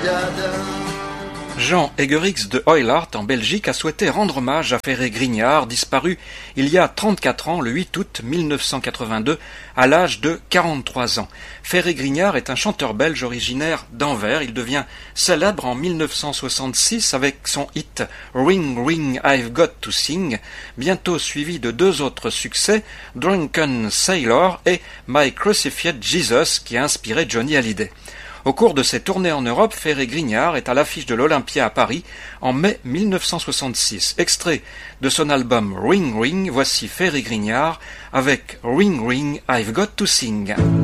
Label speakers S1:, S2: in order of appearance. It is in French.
S1: Jean Egerix de Hoylart en Belgique a souhaité rendre hommage à Ferré Grignard, disparu il y a 34 ans, le 8 août 1982, à l'âge de 43 ans. Ferré Grignard est un chanteur belge originaire d'Anvers. Il devient célèbre en 1966 avec son hit Ring Ring I've Got to Sing, bientôt suivi de deux autres succès, Drunken Sailor et My Crucified Jesus, qui a inspiré Johnny Hallyday. Au cours de ses tournées en Europe, Ferré Grignard est à l'affiche de l'Olympia à Paris en mai 1966. Extrait de son album Ring Ring, voici Ferré Grignard avec Ring Ring I've Got to Sing.